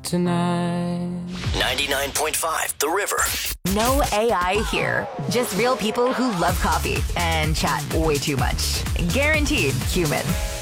tonight. 99.5 The River. No AI here. Just real people who love coffee and chat way too much. Guaranteed human.